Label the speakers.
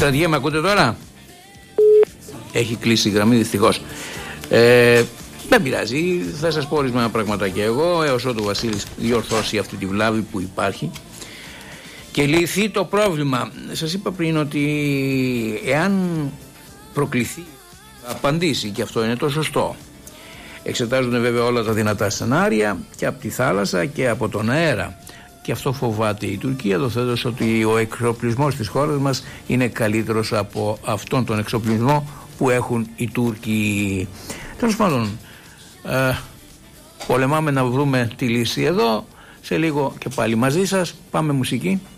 Speaker 1: Στρατηγέ, με ακούτε τώρα? Έχει κλείσει η γραμμή δυστυχώς. Δεν πειράζει, θα σας πω ορισμένα πραγματάκια εγώ, έως ότου ο Βασίλης διορθώσει αυτή τη βλάβη που υπάρχει και λυθεί το πρόβλημα. Σας είπα πριν ότι εάν προκληθεί θα απαντήσει, και αυτό είναι το σωστό. Εξετάζουν βέβαια όλα τα δυνατά σενάρια και από τη θάλασσα και από τον αέρα, και αυτό φοβάται η Τουρκία, δοθέτως ότι ο εξοπλισμός της χώρας μας είναι καλύτερος από αυτόν τον εξοπλισμό που έχουν οι Τούρκοι. Τέλος πάντων, πολεμάμε να βρούμε τη λύση εδώ. Σε λίγο και πάλι μαζί σας. Πάμε μουσική.